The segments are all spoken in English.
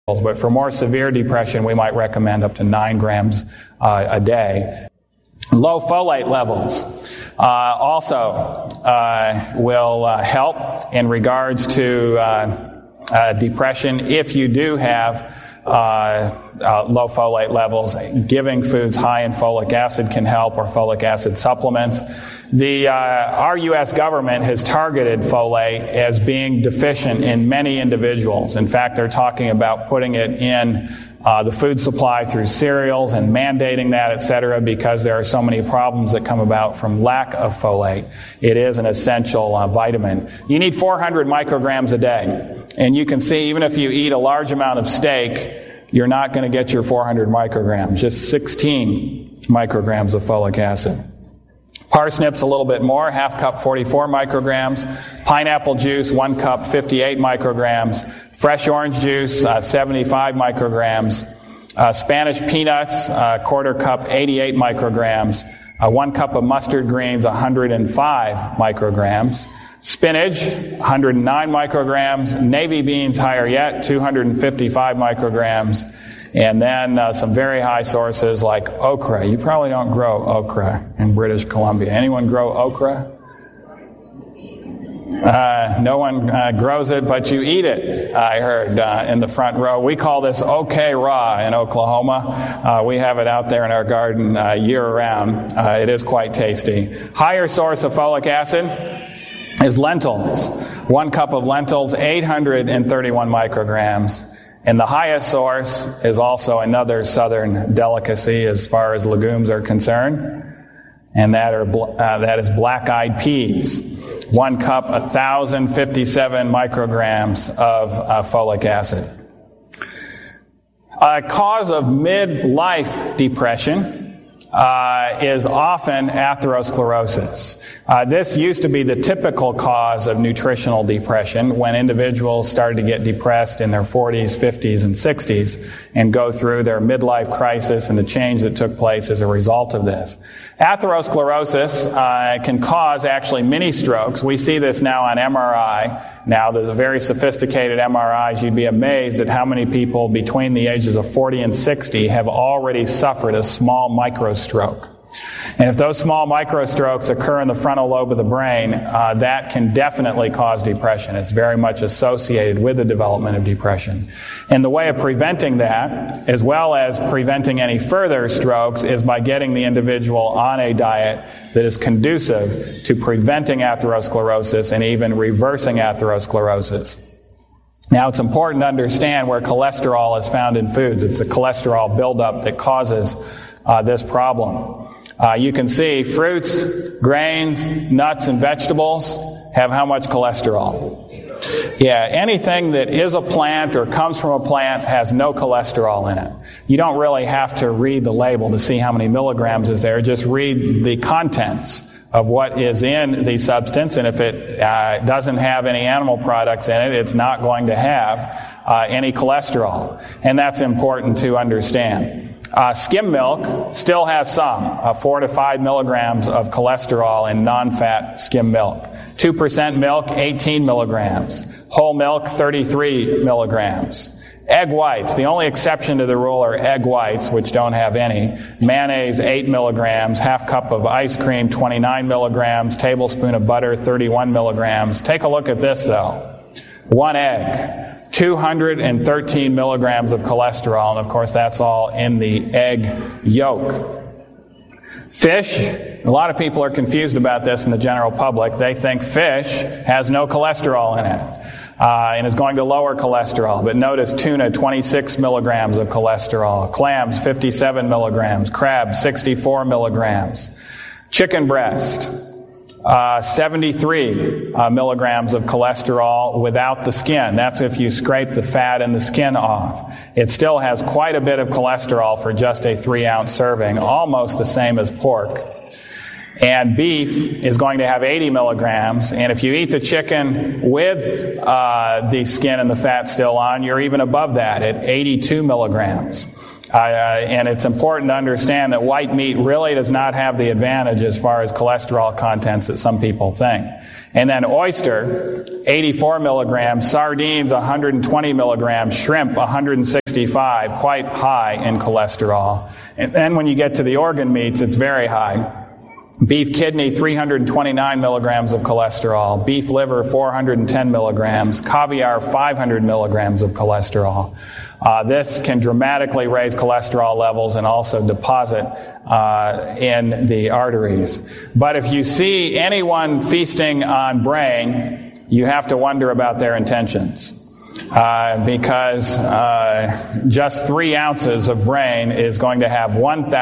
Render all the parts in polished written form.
But for more severe depression, we might recommend up to 9 grams a day. Low folate levels also will help in regards to depression. If you do have low folate levels, giving foods high in folic acid can help, or folic acid supplements. Our U.S. government has targeted folate as being deficient in many individuals. In fact, they're talking about putting it in the food supply through cereals and mandating that, etc., because there are so many problems that come about from lack of folate. It is an essential vitamin. You need 400 micrograms a day. And you can see, even if you eat a large amount of steak, you're not going to get your 400 micrograms, just 16 micrograms of folic acid. Parsnips a little bit more, half cup 44 micrograms. Pineapple juice, 1 cup 58 micrograms. Fresh orange juice, 75 micrograms. Spanish peanuts, quarter cup 88 micrograms. 1 cup of mustard greens, 105 micrograms. Spinach, 109 micrograms. Navy beans, higher yet, 255 micrograms. And then some very high sources like okra. You probably don't grow okra in British Columbia. Anyone grow okra? No one grows it, but you eat it, I heard in the front row. We call this OK Raw in Oklahoma. We have it out there in our garden year-round. It is quite tasty. Higher source of folic acid is lentils. 1 cup of lentils, 831 micrograms. And the highest source is also another southern delicacy as far as legumes are concerned, and that is black-eyed peas. 1 cup, 1,057 micrograms of folic acid. A cause of midlife depression is often atherosclerosis. This used to be the typical cause of nutritional depression when individuals started to get depressed in their 40s, 50s, and 60s and go through their midlife crisis and the change that took place as a result of this. Atherosclerosis can cause actually mini strokes. We see this now on MRI. Now, there's a very sophisticated MRIs. You'd be amazed at how many people between the ages of 40 and 60 have already suffered a small microstroke. And if those small microstrokes occur in the frontal lobe of the brain, that can definitely cause depression. It's very much associated with the development of depression. And the way of preventing that, as well as preventing any further strokes, is by getting the individual on a diet that is conducive to preventing atherosclerosis and even reversing atherosclerosis. Now, it's important to understand where cholesterol is found in foods. It's the cholesterol buildup that causes this problem. You can see fruits, grains, nuts, and vegetables have how much cholesterol? Yeah, anything that is a plant or comes from a plant has no cholesterol in it. You don't really have to read the label to see how many milligrams is there. Just read the contents of what is in the substance, and if it doesn't have any animal products in it, it's not going to have any cholesterol. And that's important to understand. Skim milk still has some, 4 to 5 milligrams of cholesterol in non-fat skim milk. 2% milk, 18 milligrams. Whole milk, 33 milligrams. Egg whites, the only exception to the rule are egg whites, which don't have any. Mayonnaise, 8 milligrams. Half cup of ice cream, 29 milligrams. Tablespoon of butter, 31 milligrams. Take a look at this, though. 1 egg. 213 milligrams of cholesterol, and of course that's all in the egg yolk. Fish, a lot of people are confused about this in the general public. They think fish has no cholesterol in it and is going to lower cholesterol. But notice tuna, 26 milligrams of cholesterol. Clams, 57 milligrams. Crab, 64 milligrams. Chicken breast, 73 milligrams of cholesterol without the skin. That's if you scrape the fat and the skin off. It still has quite a bit of cholesterol for just a 3-ounce serving, almost the same as pork. And beef is going to have 80 milligrams. And if you eat the chicken with the skin and the fat still on, you're even above that at 82 milligrams. And it's important to understand that white meat really does not have the advantage as far as cholesterol contents that some people think. And then oyster, 84 milligrams, sardines, 120 milligrams, shrimp, 165, quite high in cholesterol. And then when you get to the organ meats, it's very high. Beef kidney, 329 milligrams of cholesterol. Beef liver, 410 milligrams. Caviar, 500 milligrams of cholesterol. This can dramatically raise cholesterol levels and also deposit in the arteries. But if you see anyone feasting on brain, you have to wonder about their intentions. Because just 3 ounces of brain is going to have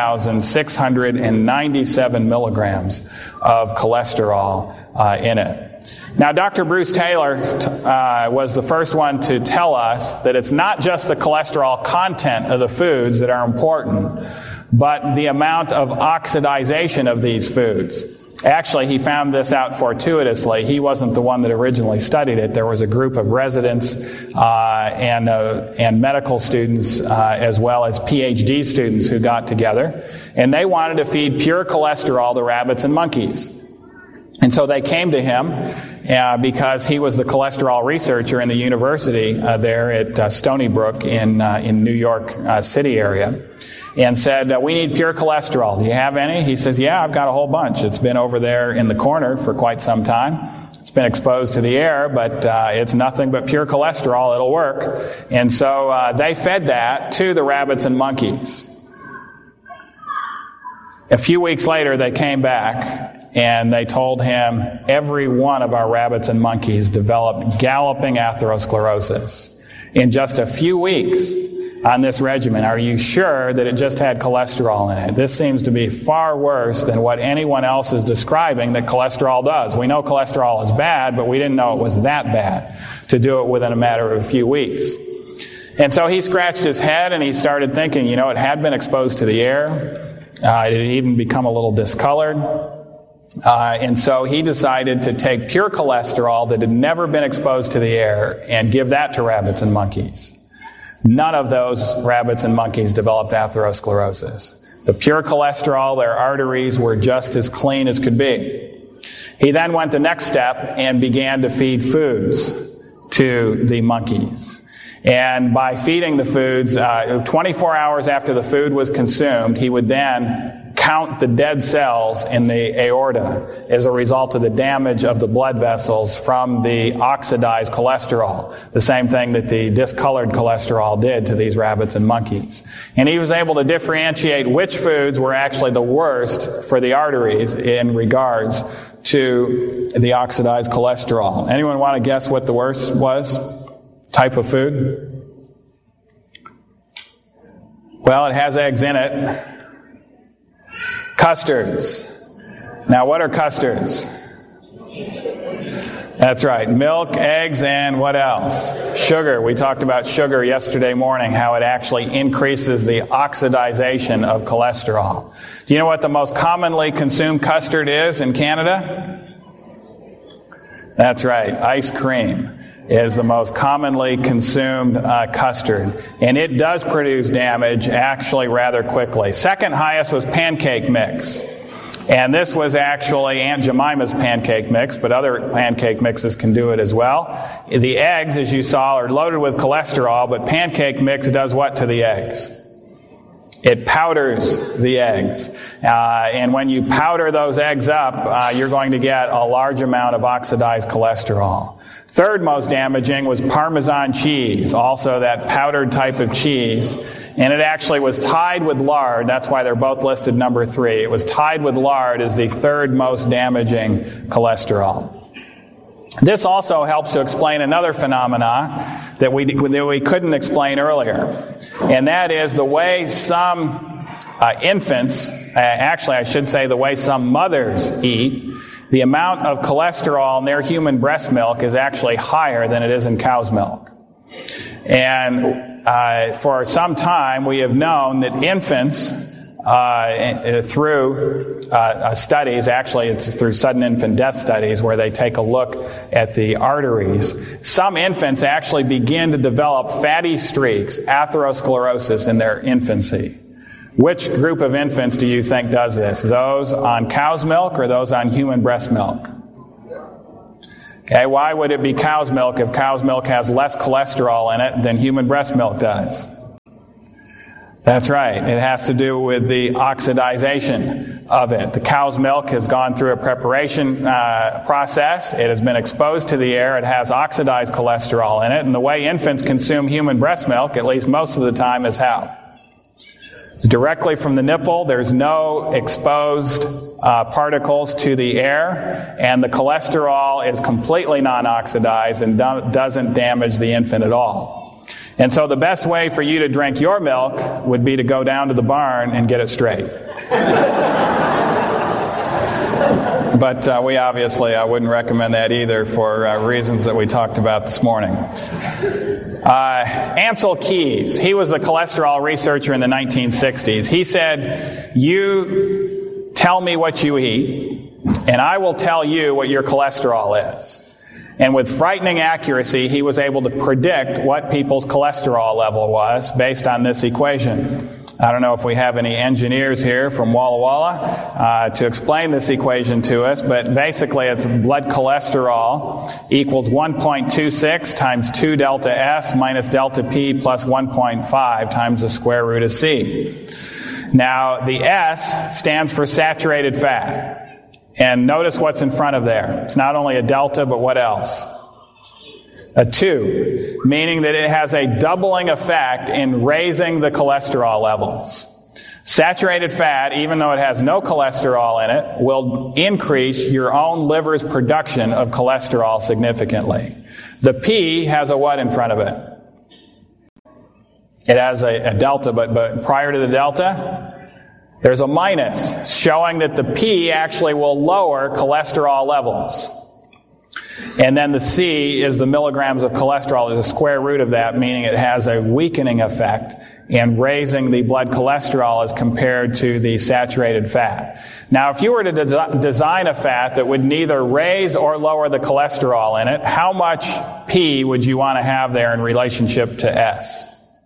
1,697 milligrams of cholesterol in it. Now, Dr. Bruce Taylor was the first one to tell us that it's not just the cholesterol content of the foods that are important, but the amount of oxidization of these foods. Actually, he found this out fortuitously. He wasn't the one that originally studied it. There was a group of residents and medical students as well as PhD students who got together, and they wanted to feed pure cholesterol to rabbits and monkeys. And so they came to him because he was the cholesterol researcher in the university there at Stony Brook in New York City area, and said, we need pure cholesterol. Do you have any? He says, yeah, I've got a whole bunch. It's been over there in the corner for quite some time. It's been exposed to the air, but it's nothing but pure cholesterol. It'll work. And so they fed that to the rabbits and monkeys. A few weeks later, they came back and they told him every one of our rabbits and monkeys developed galloping atherosclerosis in just a few weeks on this regimen. Are you sure that it just had cholesterol in it? This seems to be far worse than what anyone else is describing that cholesterol does. We know cholesterol is bad, but we didn't know it was that bad to do it within a matter of a few weeks. And so he scratched his head and he started thinking, it had been exposed to the air. It had even become a little discolored. And so he decided to take pure cholesterol that had never been exposed to the air and give that to rabbits and monkeys. None of those rabbits and monkeys developed atherosclerosis. The pure cholesterol, their arteries were just as clean as could be. He then went the next step and began to feed foods to the monkeys. And by feeding the foods, 24 hours after the food was consumed, he would then count the dead cells in the aorta as a result of the damage of the blood vessels from the oxidized cholesterol, the same thing that the discolored cholesterol did to these rabbits and monkeys. And he was able to differentiate which foods were actually the worst for the arteries in regards to the oxidized cholesterol. Anyone want to guess what the worst was? Type of food? Well, it has eggs in it. Custards. Now, what are custards? That's right. Milk, eggs, and what else? Sugar. We talked about sugar yesterday morning, how it actually increases the oxidization of cholesterol. Do you know what the most commonly consumed custard is in Canada? That's right. Ice cream is the most commonly consumed custard. And it does produce damage actually rather quickly. Second highest was pancake mix. And this was actually Aunt Jemima's pancake mix, but other pancake mixes can do it as well. The eggs, as you saw, are loaded with cholesterol, but pancake mix does what to the eggs? It powders the eggs. And when you powder those eggs up, you're going to get a large amount of oxidized cholesterol. Third most damaging was Parmesan cheese, also that powdered type of cheese. And it actually was tied with lard. That's why they're both listed number 3. It was tied with lard as the third most damaging cholesterol. This also helps to explain another phenomena that we couldn't explain earlier. And that is the way some infants, actually I should say the way some mothers eat. The amount of cholesterol in their human breast milk is actually higher than it is in cow's milk. And for some time we have known that infants through studies. Actually, it's through sudden infant death studies where they take a look at the arteries. Some infants actually begin to develop fatty streaks, atherosclerosis, in their infancy. Which group of infants do you think does this? Those on cow's milk or those on human breast milk? Okay, why would it be cow's milk if cow's milk has less cholesterol in it than human breast milk does? That's right. It has to do with the oxidization of it. The cow's milk has gone through a preparation process. It has been exposed to the air. It has oxidized cholesterol in it. And the way infants consume human breast milk, at least most of the time, is how? It's directly from the nipple. There's no exposed particles to the air, and the cholesterol is completely non-oxidized and doesn't damage the infant at all. And so the best way for you to drink your milk would be to go down to the barn and get it straight. But we obviously, I wouldn't recommend that either for reasons that we talked about this morning. Ancel Keys, he was a cholesterol researcher in the 1960s. He said, you tell me what you eat, and I will tell you what your cholesterol is. And with frightening accuracy, he was able to predict what people's cholesterol level was based on this equation. I don't know if we have any engineers here from Walla Walla to explain this equation to us, but basically it's blood cholesterol equals 1.26 times 2 delta S minus delta P plus 1.5 times the square root of C. Now, the S stands for saturated fat. And notice what's in front of there. It's not only a delta, but what else? A 2, meaning that it has a doubling effect in raising the cholesterol levels. Saturated fat, even though it has no cholesterol in it, will increase your own liver's production of cholesterol significantly. The P has a what in front of it? It has a delta, but prior to the delta, there's a minus, showing that the P actually will lower cholesterol levels. And then the C is the milligrams of cholesterol. There's a square root of that, meaning it has a weakening effect in raising the blood cholesterol as compared to the saturated fat. Now, if you were to design a fat that would neither raise or lower the cholesterol in it, how much P would you want to have there in relationship to S?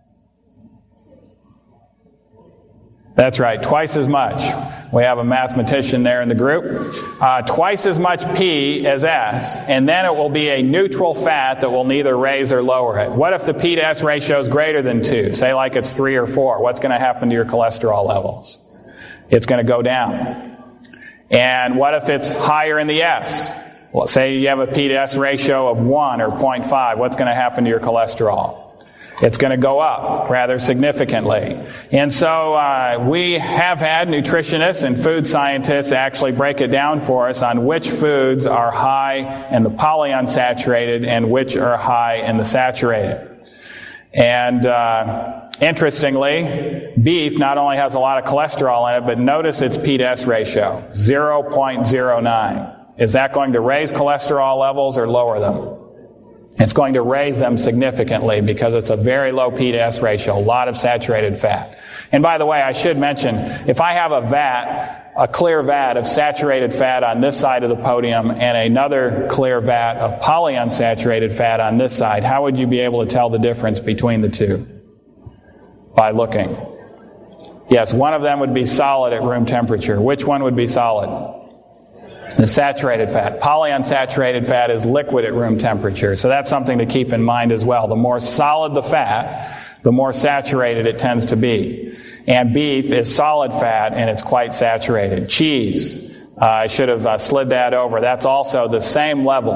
That's right, twice as much. We have a mathematician there in the group. Twice as much P as S, and then it will be a neutral fat that will neither raise or lower it. What if the P to S ratio is greater than 2? Say like it's 3 or 4. What's going to happen to your cholesterol levels? It's going to go down. And what if it's higher in the S? Well, say you have a P to S ratio of 1 or 0.5. What's going to happen to your cholesterol? It's going to go up rather significantly. And so we have had nutritionists and food scientists actually break it down for us on which foods are high in the polyunsaturated and which are high in the saturated. And interestingly, beef not only has a lot of cholesterol in it, but notice its P to S ratio, 0.09. Is that going to raise cholesterol levels or lower them? It's going to raise them significantly because it's a very low P to S ratio, a lot of saturated fat. And by the way, I should mention, if I have a clear vat of saturated fat on this side of the podium and another clear vat of polyunsaturated fat on this side, how would you be able to tell the difference between the two? By looking. Yes, one of them would be solid at room temperature. Which one would be solid? The saturated fat. Polyunsaturated fat is liquid at room temperature. So that's something to keep in mind as well. The more solid the fat, the more saturated it tends to be. And beef is solid fat and it's quite saturated. Cheese, I should have slid that over. That's also the same level,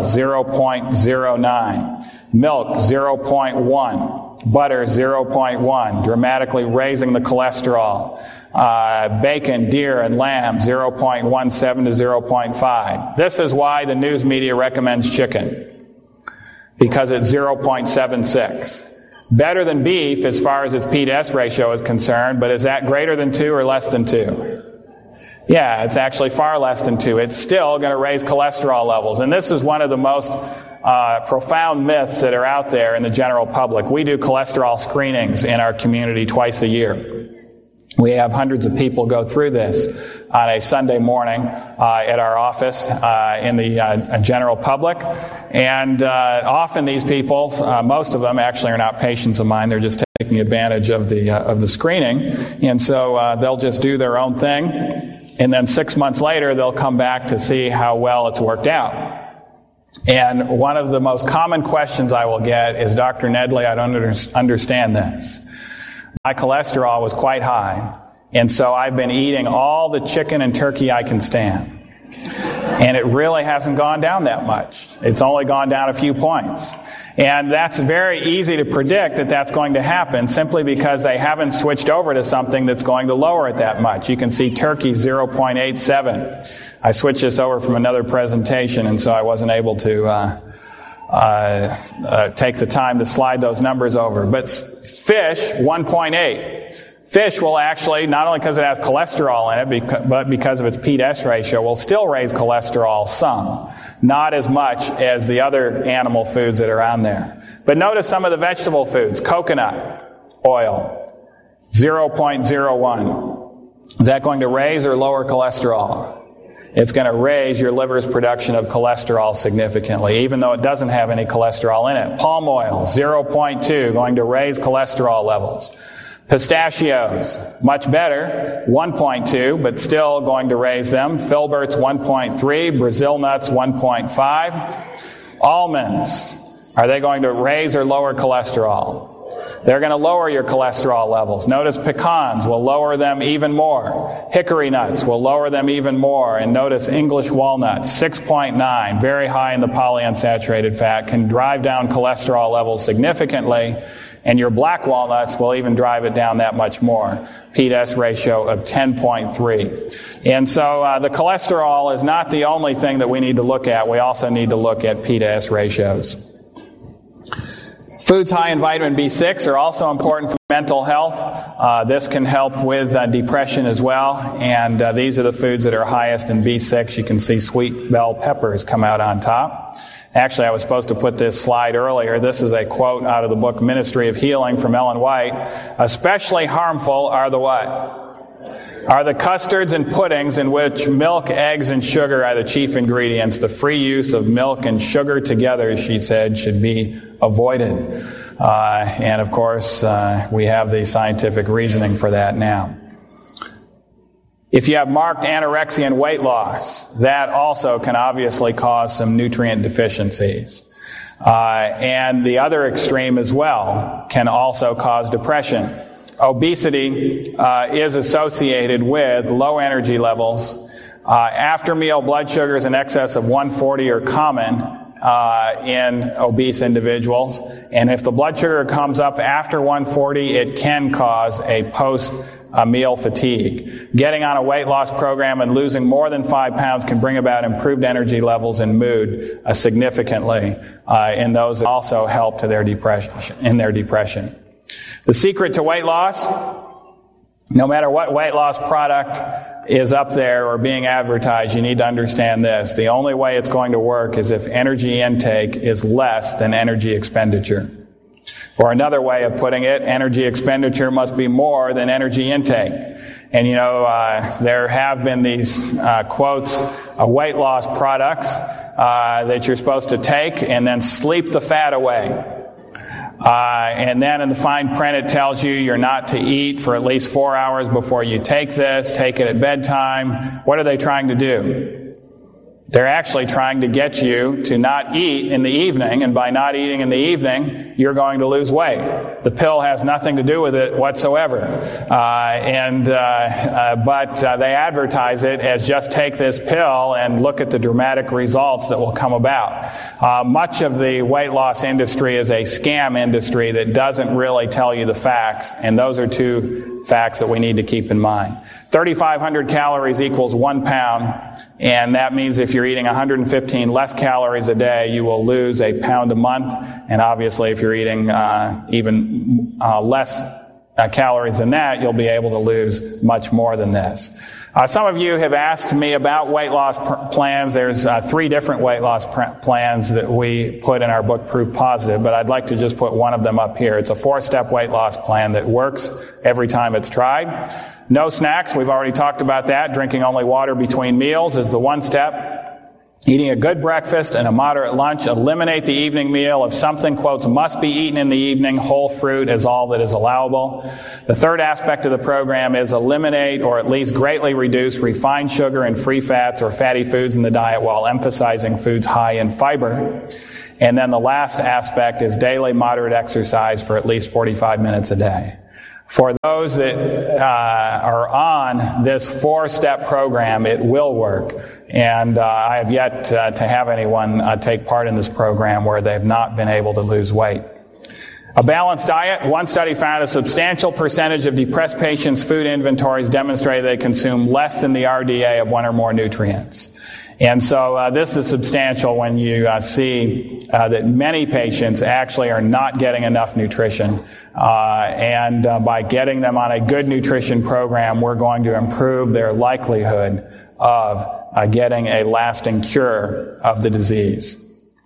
0.09. Milk, 0.1. Butter, 0.1, dramatically raising the cholesterol. Bacon, deer, and lamb, 0.17 to 0.5. This is why the news media recommends chicken, because it's 0.76. Better than beef as far as its P to S ratio is concerned, but is that greater than 2 or less than 2? Yeah, it's actually far less than 2. It's still going to raise cholesterol levels. And this is one of the most profound myths that are out there in the general public. We do cholesterol screenings in our community twice a year. We have hundreds of people go through this on a Sunday morning at our office in the general public. And often these people, most of them actually are not patients of mine. They're just taking advantage of the screening. And so they'll just do their own thing. And then 6 months later, they'll come back to see how well it's worked out. And one of the most common questions I will get is, Dr. Nedley, I don't understand this. My cholesterol was quite high, and so I've been eating all the chicken and turkey I can stand. And it really hasn't gone down that much. It's only gone down a few points. And that's very easy to predict that that's going to happen simply because they haven't switched over to something that's going to lower it that much. You can see turkey 0.87. I switched this over from another presentation, and so I wasn't able to take the time to slide those numbers over. But fish, 1.8. Fish will actually, not only because it has cholesterol in it, but because of its Pete-S ratio, will still raise cholesterol some. Not as much as the other animal foods that are on there. But notice some of the vegetable foods. Coconut oil, 0.01. Is that going to raise or lower cholesterol? It's going to raise your liver's production of cholesterol significantly, even though it doesn't have any cholesterol in it. Palm oil, 0.2, going to raise cholesterol levels. Pistachios, much better, 1.2, but still going to raise them. Filberts, 1.3. Brazil nuts, 1.5. Almonds, are they going to raise or lower cholesterol? They're going to lower your cholesterol levels. Notice pecans will lower them even more. Hickory nuts will lower them even more. And notice English walnuts, 6.9, very high in the polyunsaturated fat, can drive down cholesterol levels significantly. And your black walnuts will even drive it down that much more. Pete-S ratio of 10.3. And so the cholesterol is not the only thing that we need to look at. We also need to look at Pete-S ratios. Foods high in vitamin B6 are also important for mental health. This can help with depression as well. And these are the foods that are highest in B6. You can see sweet bell peppers come out on top. Actually, I was supposed to put this slide earlier. This is a quote out of the book Ministry of Healing from Ellen White. Especially harmful are the what? Are the custards and puddings in which milk, eggs, and sugar are the chief ingredients. The free use of milk and sugar together, she said, should be avoided. And of course, we have the scientific reasoning for that now. If you have marked anorexia and weight loss, that also can obviously cause some nutrient deficiencies. And the other extreme as well can also cause depression. Obesity is associated with low energy levels. After meal blood sugars in excess of 140 are common in obese individuals. And if the blood sugar comes up after 140, it can cause a post-meal fatigue. Getting on a weight loss program and losing more than 5 pounds can bring about improved energy levels and mood significantly in those that also help to their depression. The secret to weight loss, no matter what weight loss product is up there or being advertised, you need to understand this. The only way it's going to work is if energy intake is less than energy expenditure. Or another way of putting it, energy expenditure must be more than energy intake. And there have been these quotes of weight loss products that you're supposed to take and then sleep the fat away. And then in the fine print it tells you you're not to eat for at least 4 hours before you take this, take it at bedtime. What are they trying to do? They're actually trying to get you to not eat in the evening, and by not eating in the evening, you're going to lose weight. The pill has nothing to do with it whatsoever. But they advertise it as just take this pill and look at the dramatic results that will come about. Much of the weight loss industry is a scam industry that doesn't really tell you the facts, and those are two facts that we need to keep in mind. 3,500 calories equals 1 pound, and that means if you're eating 115 less calories a day, you will lose a pound a month. And obviously, if you're eating even less calories than that, you'll be able to lose much more than this. Some of you have asked me about weight loss plans. There's 3 different weight loss plans that we put in our book, Proof Positive, but I'd like to just put one of them up here. It's a 4-step weight loss plan that works every time it's tried. No snacks, we've already talked about that. Drinking only water between meals is the 1 step. Eating a good breakfast and a moderate lunch. Eliminate the evening meal. If something, quotes, must be eaten in the evening, whole fruit is all that is allowable. The 3rd aspect of the program is eliminate or at least greatly reduce refined sugar and free fats or fatty foods in the diet while emphasizing foods high in fiber. And then the last aspect is daily moderate exercise for at least 45 minutes a day. For those that are on this 4-step program, it will work. And I have yet to have anyone take part in this program where they've not been able to lose weight. A balanced diet. One study found a substantial percentage of depressed patients' food inventories demonstrated they consume less than the RDA of 1 or more nutrients. And so this is substantial when you see that many patients actually are not getting enough nutrition. And by getting them on a good nutrition program, we're going to improve their likelihood of getting a lasting cure of the disease.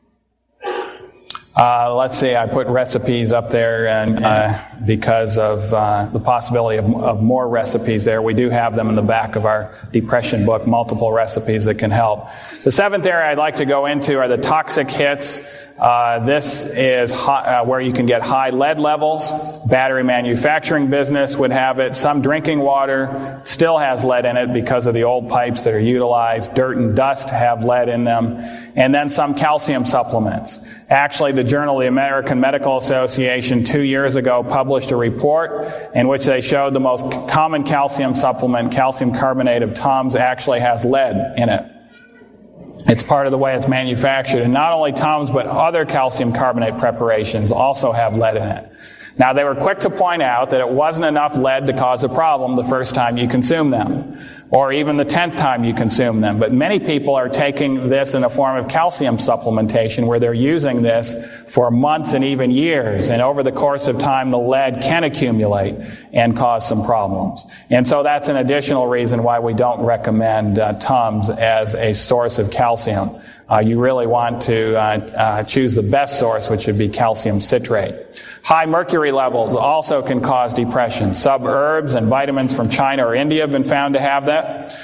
Let's see, I put recipes up there and because of the possibility of more recipes there. We do have them in the back of our depression book, multiple recipes that can help. The 7th area I'd like to go into are the toxic hits. This is where you can get high lead levels. Battery manufacturing business would have it. Some drinking water still has lead in it because of the old pipes that are utilized. Dirt and dust have lead in them. And then some calcium supplements. Actually, the Journal of the American Medical Association 2 years ago published a report in which they showed the most common calcium supplement, calcium carbonate of Tums, actually has lead in it. It's part of the way it's manufactured. And not only Tums, but other calcium carbonate preparations also have lead in it. Now, they were quick to point out that it wasn't enough lead to cause a problem the first time you consume them, or even the 10th time you consume them. But many people are taking this in a form of calcium supplementation where they're using this for months and even years. And over the course of time, the lead can accumulate and cause some problems. And so that's an additional reason why we don't recommend Tums as a source of calcium. You really want to choose the best source, which would be calcium citrate. High mercury levels also can cause depression. Some herbs and vitamins from China or India have been found to have that.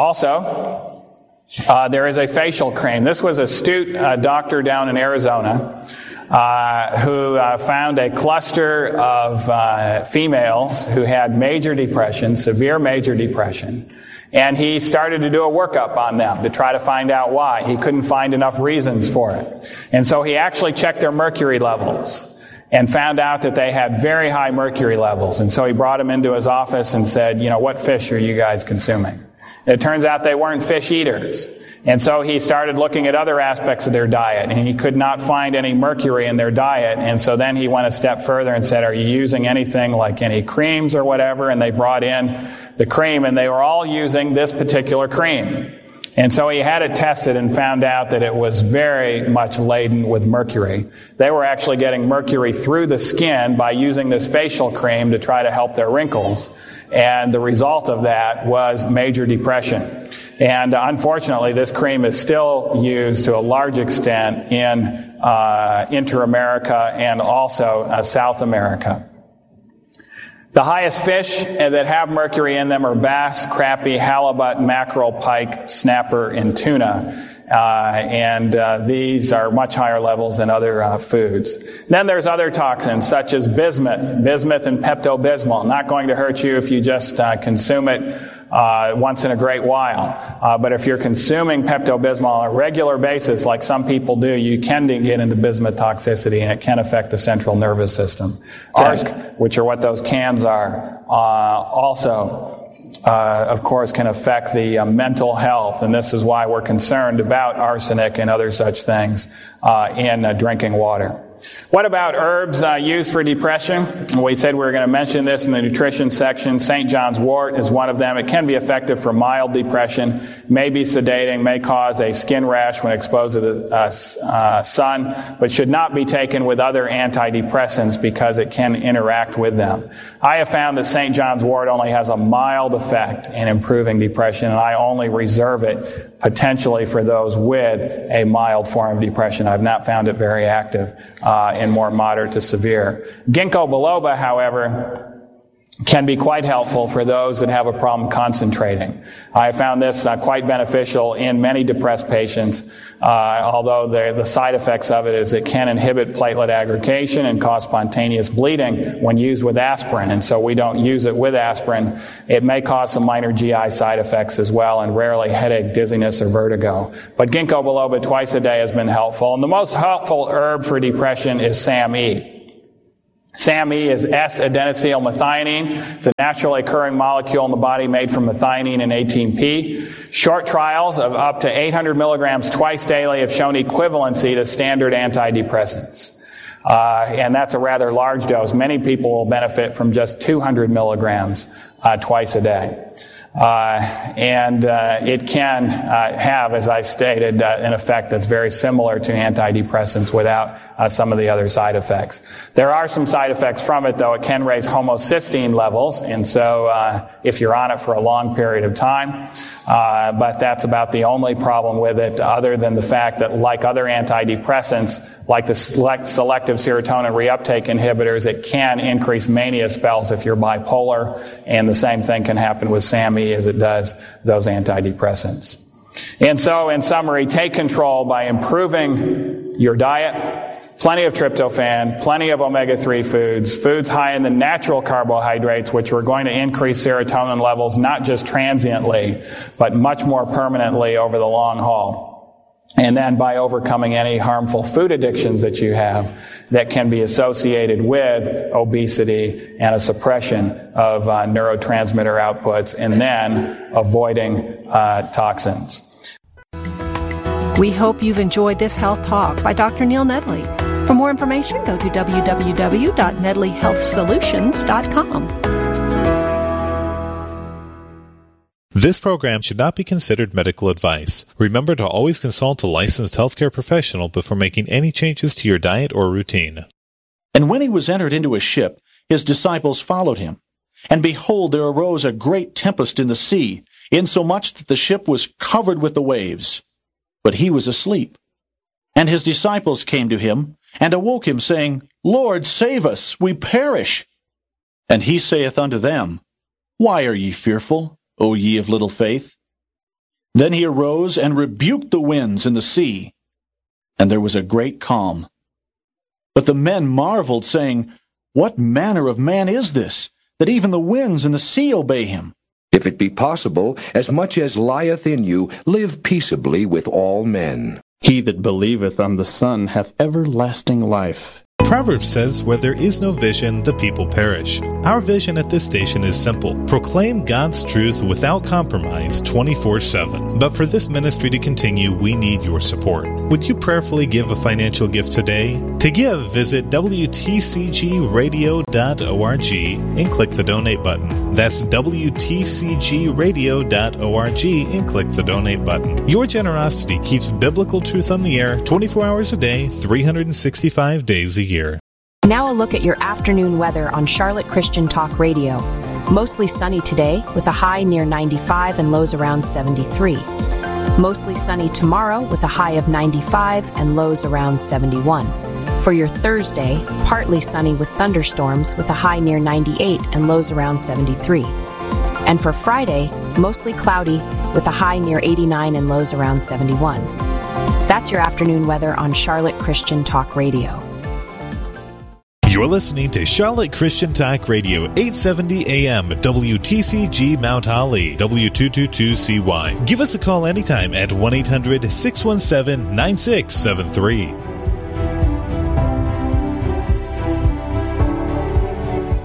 Also, there is a facial cream. This was an astute doctor down in Arizona who found a cluster of females who had major depression, severe major depression. And he started to do a workup on them to try to find out why. He couldn't find enough reasons for it. And so he actually checked their mercury levels and found out that they had very high mercury levels. And so he brought them into his office and said, what fish are you guys consuming? And it turns out they weren't fish eaters. And so he started looking at other aspects of their diet, and he could not find any mercury in their diet. And so then he went a step further and said, are you using anything like any creams or whatever? And they brought in the cream, and they were all using this particular cream. And so he had it tested and found out that it was very much laden with mercury. They were actually getting mercury through the skin by using this facial cream to try to help their wrinkles. And the result of that was major depression. And unfortunately, this cream is still used to a large extent in Inter-America and also South America. The highest fish that have mercury in them are bass, crappie, halibut, mackerel, pike, snapper, and tuna. And these are much higher levels than other foods. Then there's other toxins such as bismuth and Pepto-Bismol. Not going to hurt you if you just consume it once in a great while. But if you're consuming Pepto-Bismol on a regular basis, like some people do, you can get into bismuth toxicity, and it can affect the central nervous system. Arsenic, which are what those cans are, also of course, can affect the mental health, and this is why we're concerned about arsenic and other such things in drinking water. What about herbs used for depression? We said we were going to mention this in the nutrition section. St. John's wort is one of them. It can be effective for mild depression, may be sedating, may cause a skin rash when exposed to the sun, but should not be taken with other antidepressants because it can interact with them. I have found that St. John's wort only has a mild effect in improving depression, and I only reserve it potentially for those with a mild form of depression. I've not found it very active in more moderate to severe. Ginkgo biloba, however, can be quite helpful for those that have a problem concentrating. I found this quite beneficial in many depressed patients, although the side effects of it is it can inhibit platelet aggregation and cause spontaneous bleeding when used with aspirin, and so we don't use it with aspirin. It may cause some minor GI side effects as well, and rarely headache, dizziness, or vertigo. But ginkgo biloba twice a day has been helpful, and the most helpful herb for depression is SAMe. SAMe is S-adenosylmethionine. It's a naturally occurring molecule in the body made from methionine and 18P. Short trials of up to 800 milligrams twice daily have shown equivalency to standard antidepressants. And that's a rather large dose. Many people will benefit from just 200 milligrams twice a day. It can have, as I stated, an effect that's very similar to antidepressants without some of the other side effects. There are some side effects from it, though. It can raise homocysteine levels, and so if you're on it for a long period of time, but that's about the only problem with it, other than the fact that, like other antidepressants, like the selective serotonin reuptake inhibitors, it can increase mania spells if you're bipolar, and the same thing can happen with SAMe as it does those antidepressants. And so, in summary, take control by improving your diet. Plenty of tryptophan, plenty of omega-3 foods high in the natural carbohydrates, which are going to increase serotonin levels not just transiently, but much more permanently over the long haul. And then by overcoming any harmful food addictions that you have that can be associated with obesity and a suppression of neurotransmitter outputs, and then avoiding toxins. We hope you've enjoyed this health talk by Dr. Neil Nedley. For more information, go to www.nedleyhealthsolutions.com. This program should not be considered medical advice. Remember to always consult a licensed healthcare professional before making any changes to your diet or routine. And when he was entered into a ship, his disciples followed him. And behold, there arose a great tempest in the sea, insomuch that the ship was covered with the waves. But he was asleep. And his disciples came to him, and awoke him, saying, Lord, save us, we perish. And he saith unto them, Why are ye fearful, O ye of little faith? Then he arose and rebuked the winds and the sea, and there was a great calm. But the men marveled, saying, What manner of man is this, that even the winds and the sea obey him? If it be possible, as much as lieth in you, live peaceably with all men. He that believeth on the Son hath everlasting life. Proverbs says, where there is no vision, the people perish. Our vision at this station is simple. Proclaim God's truth without compromise 24/7. But for this ministry to continue, we need your support. Would you prayerfully give a financial gift today? To give, visit WTCGradio.org and click the donate button. That's WTCGradio.org and click the donate button. Your generosity keeps biblical truth on the air 24 hours a day, 365 days a year. Now a look at your afternoon weather on Charlotte Christian Talk Radio. Mostly sunny today with a high near 95 and lows around 73. Mostly sunny tomorrow with a high of 95 and lows around 71. For your Thursday, partly sunny with thunderstorms with a high near 98 and lows around 73. And for Friday, mostly cloudy with a high near 89 and lows around 71. That's your afternoon weather on Charlotte Christian Talk Radio. You're listening to Charlotte Christian Talk Radio, 870 AM, WTCG Mount Holly, W222CY. Give us a call anytime at 1-800-617-9673.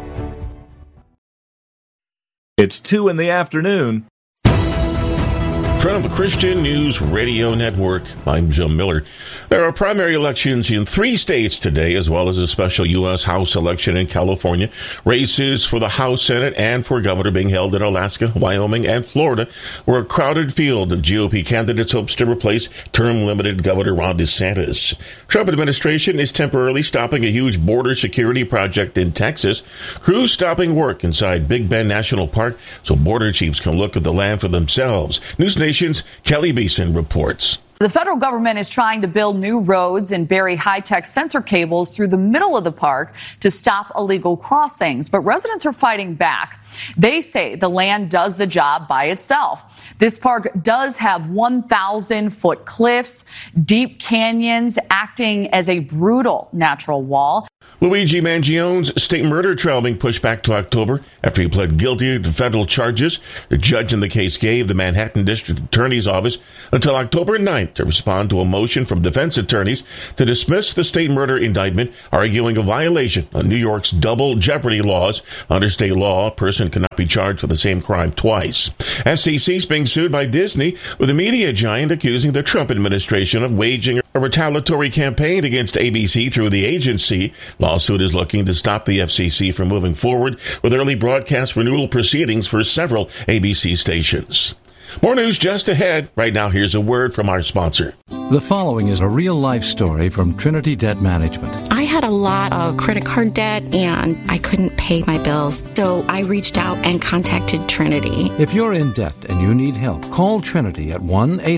It's 2 in the afternoon. From the Christian News Radio Network, I'm Jim Miller. There are primary elections in 3 states today, as well as a special U.S. House election in California. Races for the House, Senate, and for governor being held in Alaska, Wyoming, and Florida, where a crowded field of GOP candidates hopes to replace term-limited Governor Ron DeSantis. Trump administration is temporarily stopping a huge border security project in Texas. Crews stopping work inside Big Bend National Park so border chiefs can look at the land for themselves. News Nation's Kelly Beeson reports. The federal government is trying to build new roads and bury high-tech sensor cables through the middle of the park to stop illegal crossings. But residents are fighting back. They say the land does the job by itself. This park does have 1,000-foot cliffs, deep canyons acting as a brutal natural wall. Luigi Mangione's state murder trial being pushed back to October after he pled guilty to federal charges. The judge in the case gave the Manhattan District Attorney's Office until October 9th to respond to a motion from defense attorneys to dismiss the state murder indictment, arguing a violation of New York's double jeopardy laws. Under state law, a person cannot be charged for the same crime twice. FCC is being sued by Disney, with a media giant accusing the Trump administration of waging a retaliatory campaign against ABC through the agency. Lawsuit is looking to stop the FCC from moving forward with early broadcast renewal proceedings for several ABC stations. More news just ahead. Right now, here's a word from our sponsor. The following is a real-life story from Trinity Debt Management. I had a lot of credit card debt, and I couldn't pay my bills, so I reached out and contacted Trinity. If you're in debt and you need help, call Trinity at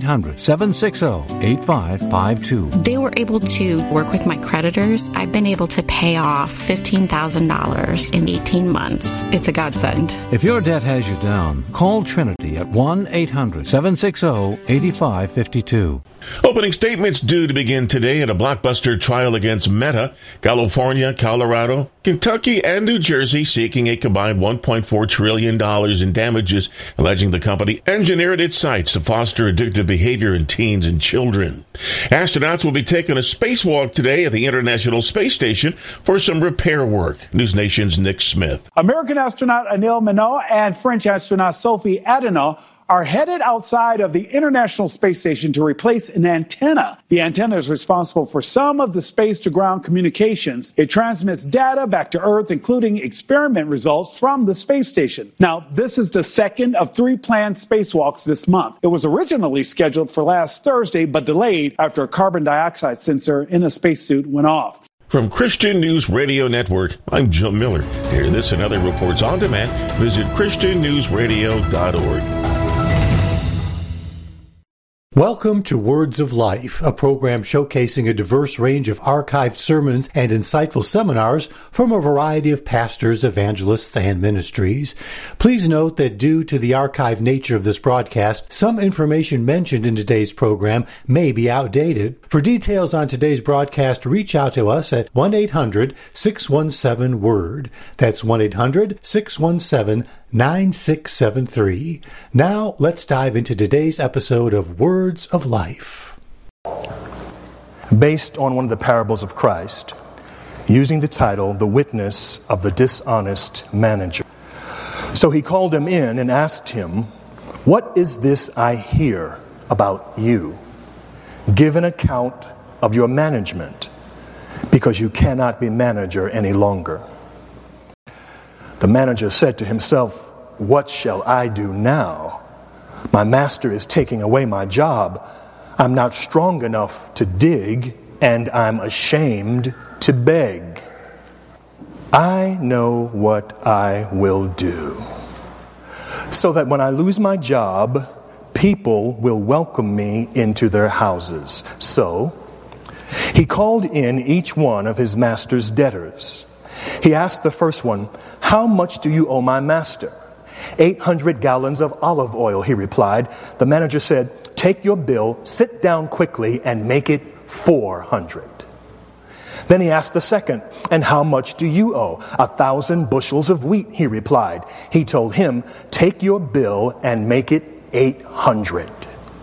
1-800-760-8552. They were able to work with my creditors. I've been able to pay off $15,000 in 18 months. It's a godsend. If your debt has you down, call Trinity at 1-800-760-8552. Opening statements due to begin today in a blockbuster trial against Meta. California, Colorado, Kentucky, and New Jersey seeking a combined $1.4 trillion in damages, alleging the company engineered its sites to foster addictive behavior in teens and children. Astronauts will be taking a spacewalk today at the International Space Station for some repair work. News Nation's Nick Smith. American astronaut Anil Minow and French astronaut Sophie Adenau are headed outside of the International Space Station to replace an antenna. The antenna is responsible for some of the space-to-ground communications. It transmits data back to Earth, including experiment results from the space station. Now, this is the second of 3 planned spacewalks this month. It was originally scheduled for last Thursday, but delayed after a carbon dioxide sensor in a spacesuit went off. From Christian News Radio Network, I'm Jim Miller. To hear this and other reports on demand, visit ChristianNewsRadio.org. Welcome to Words of Life, a program showcasing a diverse range of archived sermons and insightful seminars from a variety of pastors, evangelists, and ministries. Please note that due to the archived nature of this broadcast, some information mentioned in today's program may be outdated. For details on today's broadcast, reach out to us at 1-800-617-WORD. That's 1-800-617-9673. Now, let's dive into today's episode of Words of Life. Based on one of the parables of Christ, using the title, The Witness of the Dishonest Manager. So he called him in and asked him, "What is this I hear about you? Give an account of your management, because you cannot be manager any longer." The manager said to himself, "What shall I do now? My master is taking away my job. I'm not strong enough to dig, and I'm ashamed to beg. I know what I will do, so that when I lose my job, people will welcome me into their houses." So he called in each one of his master's debtors. He asked the first one, "How much do you owe my master?" 800 gallons of olive oil, he replied. The manager said, "Take your bill, sit down quickly, and make it 400. Then he asked the second, "And how much do you owe?" 1,000 bushels of wheat, he replied. He told him, "Take your bill and make it 800.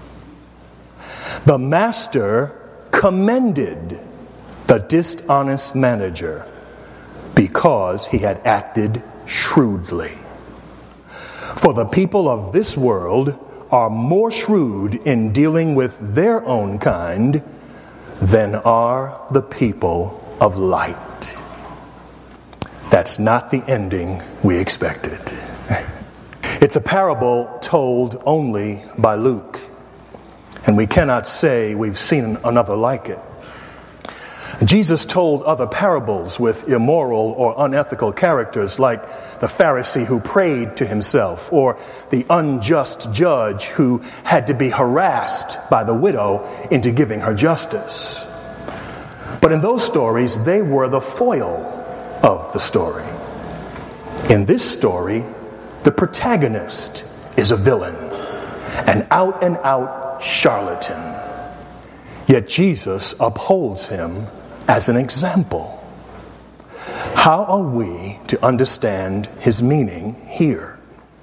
The master commended the dishonest manager because he had acted shrewdly. For the people of this world are more shrewd in dealing with their own kind than are the people of light. That's not the ending we expected. It's a parable told only by Luke, and we cannot say we've seen another like it. Jesus told other parables with immoral or unethical characters, like the Pharisee who prayed to himself, or the unjust judge who had to be harassed by the widow into giving her justice. But in those stories, they were the foil of the story. In this story, the protagonist is a villain, an out-and-out charlatan. Yet Jesus upholds him as an example. How are we to understand his meaning here?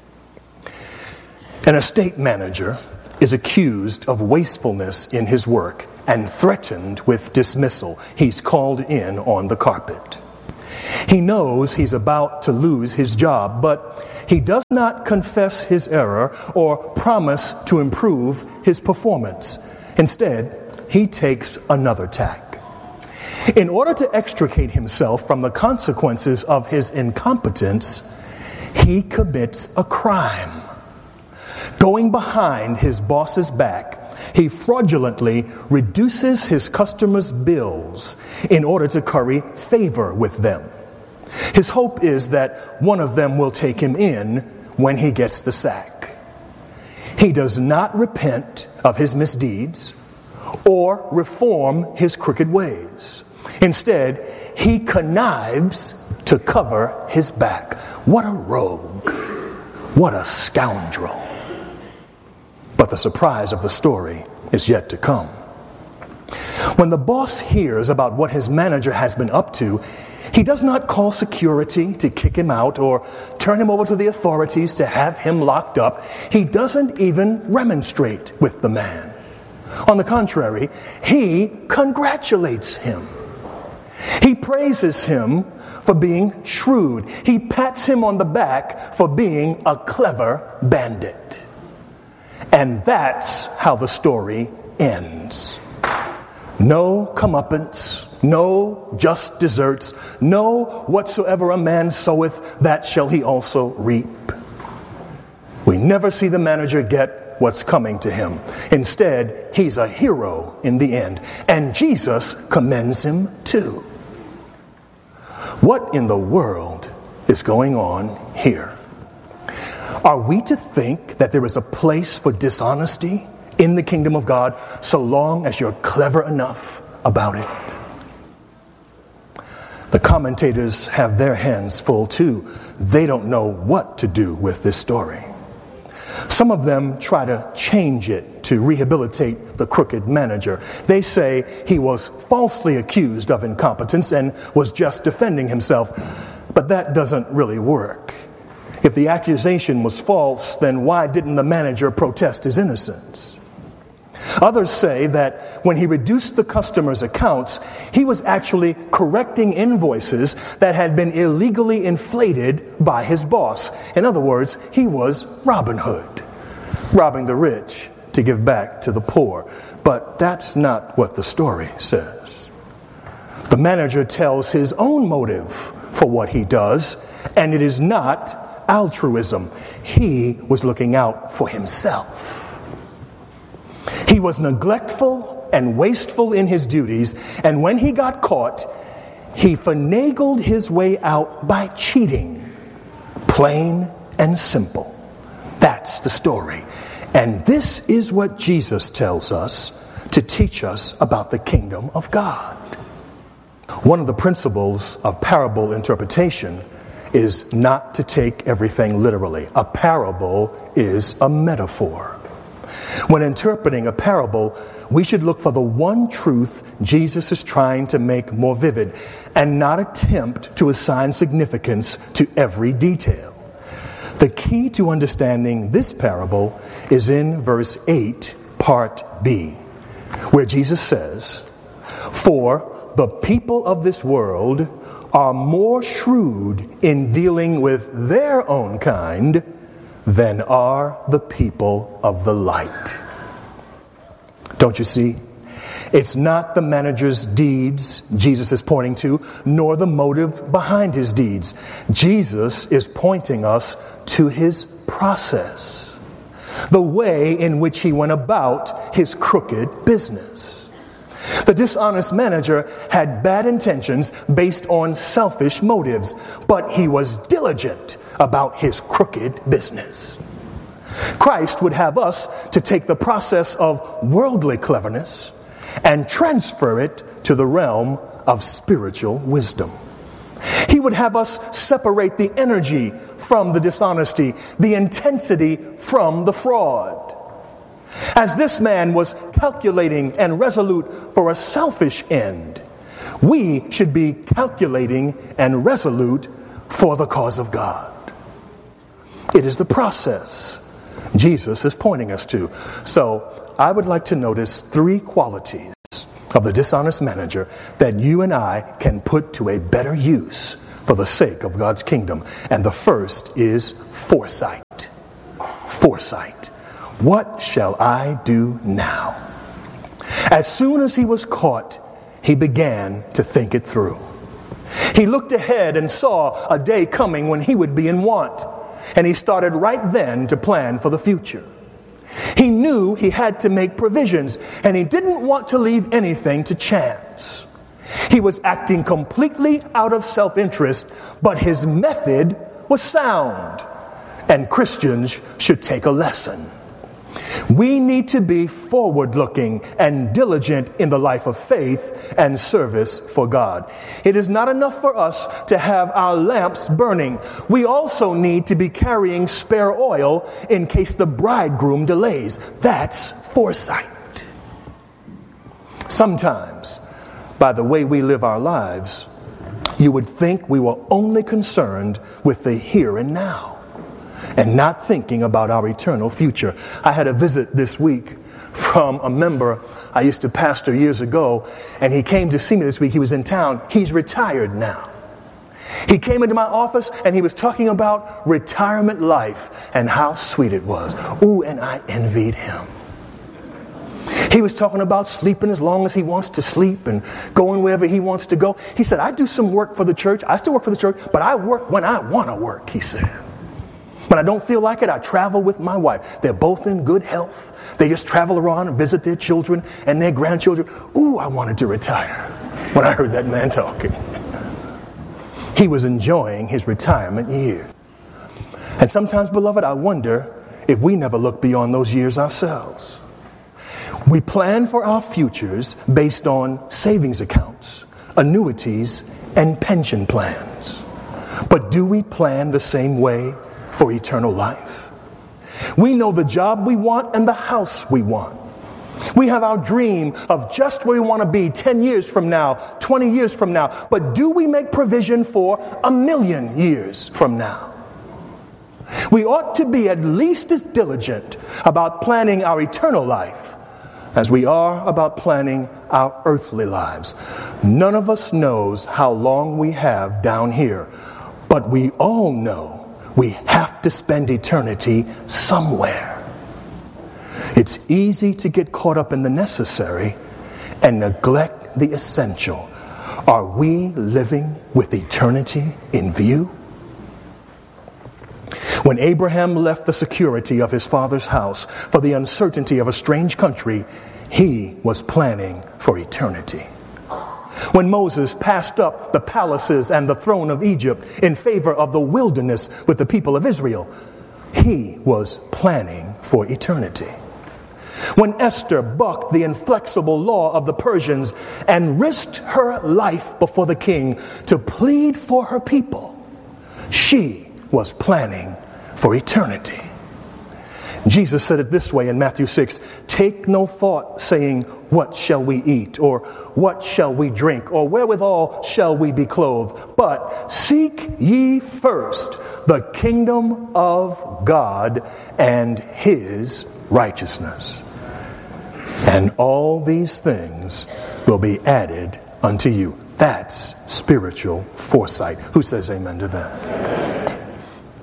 An estate manager is accused of wastefulness in his work and threatened with dismissal. He's called in on the carpet. He knows he's about to lose his job, but he does not confess his error or promise to improve his performance. Instead, he takes another tack. In order to extricate himself from the consequences of his incompetence, he commits a crime. Going behind his boss's back, he fraudulently reduces his customers' bills in order to curry favor with them. His hope is that one of them will take him in when he gets the sack. He does not repent of his misdeeds or reform his crooked ways. Instead, he connives to cover his back. What a rogue. What a scoundrel. But the surprise of the story is yet to come. When the boss hears about what his manager has been up to, he does not call security to kick him out or turn him over to the authorities to have him locked up. He doesn't even remonstrate with the man. On the contrary, he congratulates him. He praises him for being shrewd. He pats him on the back for being a clever bandit. And that's how the story ends. No comeuppance, no just deserts, no whatsoever a man soweth, that shall he also reap. We never see the manager get what's coming to him. Instead, he's a hero in the end, and Jesus commends him too. What in the world is going on here? Are we to think that there is a place for dishonesty in the kingdom of God so long as you're clever enough about it? The commentators have their hands full too. They don't know what to do with this story. Some of them try to change it to rehabilitate the crooked manager. They say he was falsely accused of incompetence and was just defending himself. But that doesn't really work. If the accusation was false, then why didn't the manager protest his innocence? Others say that when he reduced the customers' accounts, he was actually correcting invoices that had been illegally inflated by his boss. In other words, he was Robin Hood, robbing the rich to give back to the poor. But that's not what the story says. The manager tells his own motive for what he does, and it is not altruism. He was looking out for himself. He was neglectful and wasteful in his duties, and when he got caught, he finagled his way out by cheating. Plain and simple. That's the story. And this is what Jesus tells us to teach us about the kingdom of God. One of the principles of parable interpretation is not to take everything literally. A parable is a metaphor. When interpreting a parable, we should look for the one truth Jesus is trying to make more vivid and not attempt to assign significance to every detail. The key to understanding this parable is in verse 8, part B, where Jesus says, "For the people of this world are more shrewd in dealing with their own kind than are the people of the light. Don't you see? It's not the manager's deeds Jesus is pointing to, nor the motive behind his deeds. Jesus is pointing us to his process, the way in which he went about his crooked business. The dishonest manager had bad intentions based on selfish motives, but he was diligent about his crooked business. Christ would have us to take the process of worldly cleverness and transfer it to the realm of spiritual wisdom. He would have us separate the energy from the dishonesty, the intensity from the fraud. As this man was calculating and resolute for a selfish end, we should be calculating and resolute for the cause of God. It is the process Jesus is pointing us to. So I would like to notice 3 qualities of the dishonest manager that you and I can put to a better use for the sake of God's kingdom. And the first is foresight. Foresight. What shall I do now? As soon as he was caught, he began to think it through. He looked ahead and saw a day coming when he would be in want. And he started right then to plan for the future. He knew he had to make provisions, and he didn't want to leave anything to chance. He was acting completely out of self-interest, but his method was sound, and Christians should take a lesson. We need to be forward-looking and diligent in the life of faith and service for God. It is not enough for us to have our lamps burning. We also need to be carrying spare oil in case the bridegroom delays. That's foresight. Sometimes, by the way we live our lives, you would think we were only concerned with the here and now, and not thinking about our eternal future. I had a visit this week from a member I used to pastor years ago, and he came to see me this week. He was in town. He's retired now. He came into my office, and he was talking about retirement life and how sweet it was. Ooh, and I envied him. He was talking about sleeping as long as he wants to sleep and going wherever he wants to go. He said, I do some work for the church. I still work for the church, but I work when I want to work, he said. When I don't feel like it, I travel with my wife. They're both in good health. They just travel around and visit their children and their grandchildren. Ooh, I wanted to retire when I heard that man talking. He was enjoying his retirement years. And sometimes, beloved, I wonder if we never look beyond those years ourselves. We plan for our futures based on savings accounts, annuities, and pension plans. But do we plan the same way for eternal life? We know the job we want and the house we want. We have our dream of just where we want to be 10 years from now, 20 years from now. But do we make provision for 1,000,000 years from now? We ought to be at least as diligent about planning our eternal life as we are about planning our earthly lives. None of us knows how long we have down here, but we all know we have to spend eternity somewhere. It's easy to get caught up in the necessary and neglect the essential. Are we living with eternity in view? When Abraham left the security of his father's house for the uncertainty of a strange country, he was planning for eternity. When Moses passed up the palaces and the throne of Egypt in favor of the wilderness with the people of Israel, he was planning for eternity. When Esther bucked the inflexible law of the Persians and risked her life before the king to plead for her people, she was planning for eternity. Jesus said it this way in Matthew 6, "Take no thought, saying, what shall we eat? Or what shall we drink? Or wherewithal shall we be clothed? But seek ye first the kingdom of God and his righteousness. And all these things will be added unto you." That's spiritual foresight. Who says amen to that?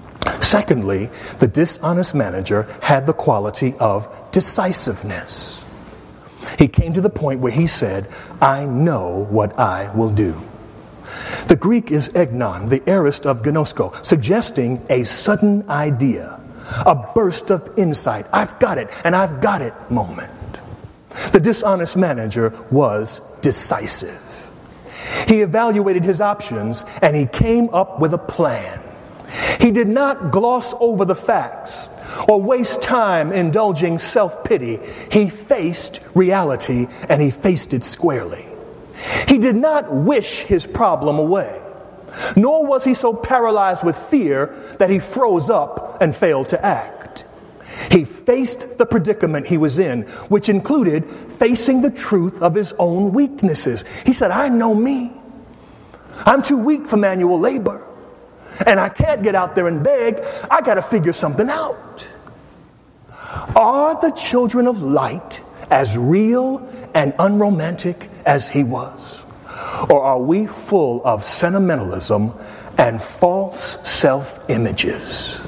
Secondly, the dishonest manager had the quality of decisiveness. He came to the point where he said, I know what I will do. The Greek is egnon, the aorist of gnosko, suggesting a sudden idea, a burst of insight. I've got it, and I've got it moment. The dishonest manager was decisive. He evaluated his options, and he came up with a plan. He did not gloss over the facts or waste time indulging self-pity. He faced reality, and he faced it squarely. He did not wish his problem away, nor was he so paralyzed with fear that he froze up and failed to act. He faced the predicament he was in, which included facing the truth of his own weaknesses. He said, I know me. I'm too weak for manual labor, and I can't get out there and beg. I got to figure something out. Are the children of light as real and unromantic as he was? Or are we full of sentimentalism and false self-images?